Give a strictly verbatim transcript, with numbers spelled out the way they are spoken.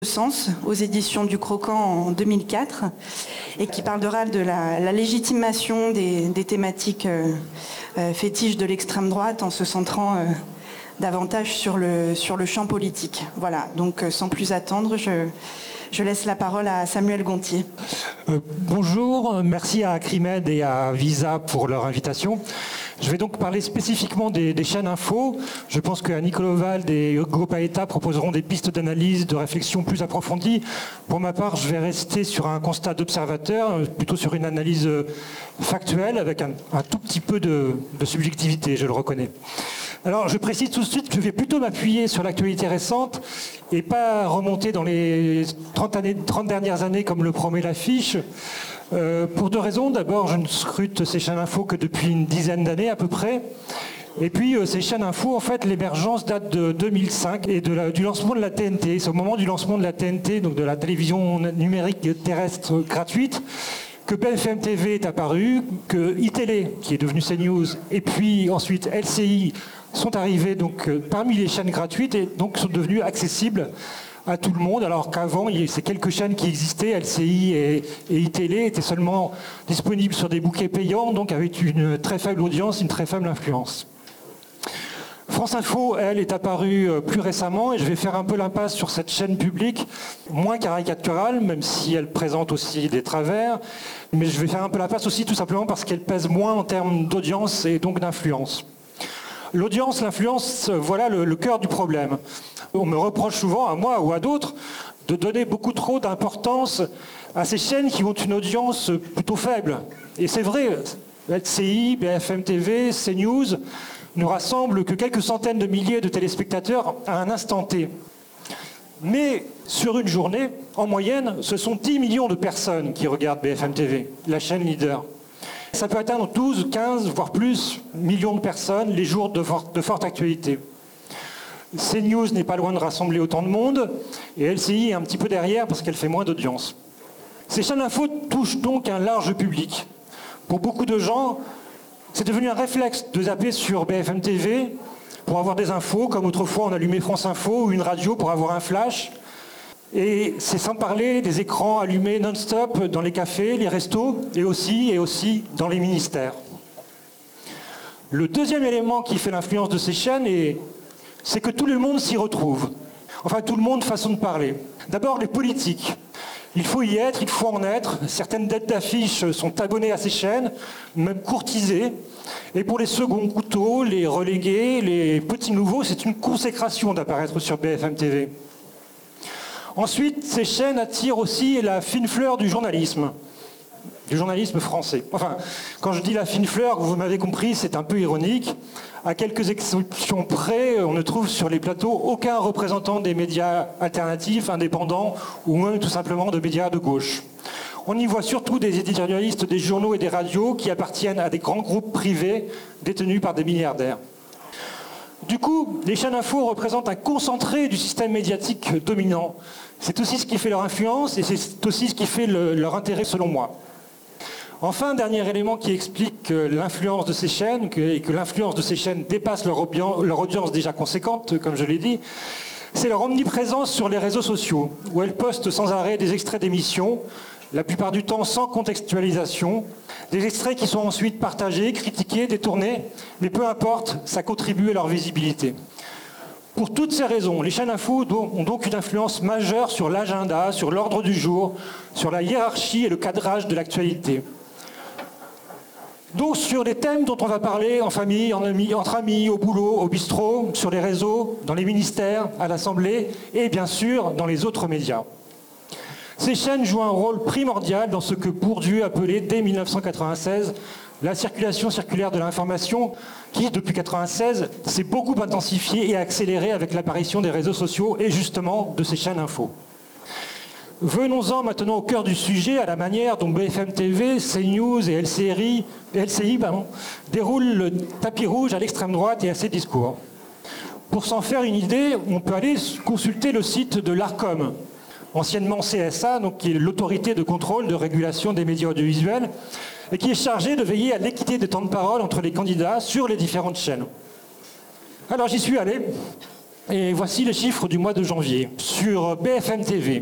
Sens aux éditions du Croquant en deux mille quatre et qui parlera de la, la légitimation des, des thématiques euh, euh, fétiches de l'extrême droite en se centrant euh, davantage sur le, sur le champ politique. Voilà, donc euh, sans plus attendre, je, je laisse la parole à Samuel Gontier. Euh, bonjour, merci à Acrimed et à Visa pour leur invitation. Je vais donc parler spécifiquement des, des chaînes info. Je pense que Nicolas Wald et Hugo Paeta proposeront des pistes d'analyse, de réflexion plus approfondies. Pour ma part, je vais rester sur un constat d'observateur, plutôt sur une analyse factuelle, avec un, un tout petit peu de, de subjectivité, je le reconnais. Alors, je précise tout de suite que je vais plutôt m'appuyer sur l'actualité récente et pas remonter dans les trente, années, trente dernières années comme le promet l'affiche. Euh, pour deux raisons. D'abord, je ne scrute ces chaînes info que depuis une dizaine d'années à peu près. Et puis, euh, ces chaînes info, en fait, l'émergence date de deux mille cinq et de la, du lancement de la T N T. C'est au moment du lancement de la T N T, donc de la télévision numérique terrestre gratuite, que B F M T V est apparu, que iTélé, qui est devenu CNews, et puis ensuite L C I sont arrivés donc, euh, parmi les chaînes gratuites et donc sont devenues accessibles à tout le monde, alors qu'avant, ces quelques chaînes qui existaient, L C I et, et iTélé, étaient seulement disponibles sur des bouquets payants, donc avec une très faible audience, une très faible influence. France Info, elle, est apparue plus récemment, et je vais faire un peu l'impasse sur cette chaîne publique, moins caricaturale, même si elle présente aussi des travers, mais je vais faire un peu l'impasse aussi tout simplement parce qu'elle pèse moins en termes d'audience et donc d'influence. L'audience, l'influence, voilà le, le cœur du problème. On me reproche souvent, à moi ou à d'autres, de donner beaucoup trop d'importance à ces chaînes qui ont une audience plutôt faible. Et c'est vrai, L C I, B F M T V, CNews ne rassemblent que quelques centaines de milliers de téléspectateurs à un instant T. Mais sur une journée, en moyenne, ce sont dix millions de personnes qui regardent B F M T V, la chaîne leader. Ça peut atteindre douze, quinze, voire plus millions de personnes les jours de, for- de forte actualité. CNews n'est pas loin de rassembler autant de monde, et L C I est un petit peu derrière parce qu'elle fait moins d'audience. Ces chaînes info touchent donc un large public. Pour beaucoup de gens, c'est devenu un réflexe de zapper sur B F M T V pour avoir des infos, comme autrefois on allumait France Info ou une radio pour avoir un flash. Et c'est sans parler des écrans allumés non-stop dans les cafés, les restos, et aussi, et aussi dans les ministères. Le deuxième élément qui fait l'influence de ces chaînes, est, c'est que tout le monde s'y retrouve. Enfin, tout le monde, façon de parler. D'abord, les politiques. Il faut y être, il faut en être. Certaines têtes d'affiche sont abonnées à ces chaînes, même courtisées. Et pour les seconds couteaux, les relégués, les petits nouveaux, c'est une consécration d'apparaître sur B F M T V. Ensuite, ces chaînes attirent aussi la fine fleur du journalisme, du journalisme français. Enfin, quand je dis la fine fleur, vous m'avez compris, c'est un peu ironique. À quelques exceptions près, on ne trouve sur les plateaux aucun représentant des médias alternatifs, indépendants, ou même tout simplement de médias de gauche. On y voit surtout des éditorialistes des journaux et des radios qui appartiennent à des grands groupes privés détenus par des milliardaires. Du coup, les chaînes info représentent un concentré du système médiatique dominant. C'est aussi ce qui fait leur influence et c'est aussi ce qui fait le, leur intérêt selon moi. Enfin, dernier élément qui explique l'influence de ces chaînes que, et que l'influence de ces chaînes dépasse leur, audience, leur audience déjà conséquente, comme je l'ai dit, c'est leur omniprésence sur les réseaux sociaux, où elles postent sans arrêt des extraits d'émissions, la plupart du temps sans contextualisation, des extraits qui sont ensuite partagés, critiqués, détournés, mais peu importe, ça contribue à leur visibilité. Pour toutes ces raisons, les chaînes info ont donc une influence majeure sur l'agenda, sur l'ordre du jour, sur la hiérarchie et le cadrage de l'actualité. Donc sur les thèmes dont on va parler en famille, en amis, entre amis, au boulot, au bistrot, sur les réseaux, dans les ministères, à l'Assemblée et bien sûr dans les autres médias. Ces chaînes jouent un rôle primordial dans ce que Bourdieu appelait dès mille neuf cent quatre-vingt-seize la circulation circulaire de l'information qui, depuis mille neuf cent quatre-vingt-seize, s'est beaucoup intensifiée et accélérée avec l'apparition des réseaux sociaux et justement de ces chaînes info. Venons-en maintenant au cœur du sujet, à la manière dont B F M T V, CNews et L C I, L C I pardon, déroulent le tapis rouge à l'extrême droite et à ses discours. Pour s'en faire une idée, on peut aller consulter le site de l'Arcom, anciennement C S A, donc qui est l'autorité de contrôle de régulation des médias audiovisuels, et qui est chargée de veiller à l'équité des temps de parole entre les candidats sur les différentes chaînes. Alors j'y suis allé, Et voici les chiffres du mois de janvier. Sur B F M T V,